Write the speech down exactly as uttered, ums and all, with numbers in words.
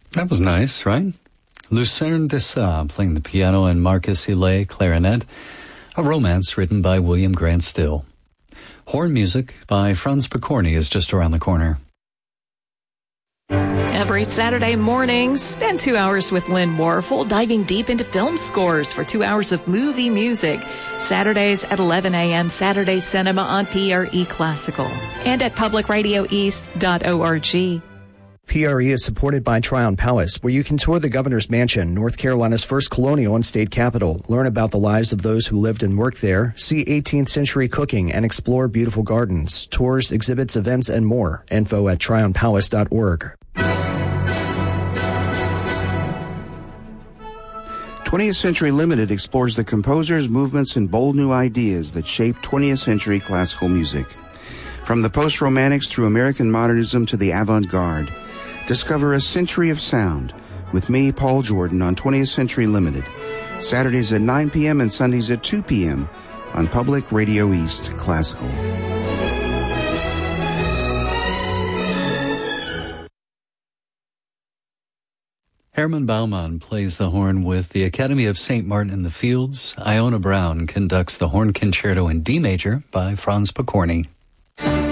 That was nice, right? Lucerne de Sade playing the piano and Marcus Hillet clarinet. A romance written by William Grant Still. Horn music by Franz Pokorny is just around the corner. Every Saturday morning, spend two hours with Lynn Warfel diving deep into film scores for two hours of movie music. Saturdays at eleven a.m. Saturday Cinema on P R E Classical and at public radio east dot org. P R E is supported by Tryon Palace, where you can tour the Governor's Mansion, North Carolina's first colonial and state capital, learn about the lives of those who lived and worked there, see eighteenth century cooking, and explore beautiful gardens. Tours, exhibits, events, and more. Info at tryon palace dot org. twentieth Century Limited explores the composers, movements, and bold new ideas that shaped twentieth century classical music. From the post-romantics through American modernism to the avant-garde, discover a century of sound with me, Paul Jordan, on twentieth Century Limited, Saturdays at nine p.m. and Sundays at two p.m. on Public Radio East Classical. Herman Baumann plays the horn with the Academy of Saint Martin in the Fields. Iona Brown conducts the horn concerto in D major by Franz Pokorny.